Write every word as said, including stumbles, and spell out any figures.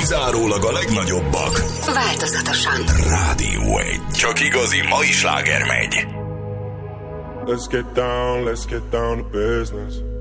kizárólag a legnagyobbak. Változatosan. Rádió egy. Csak igazi mai sláger megy. Let's get down, let's get down to business.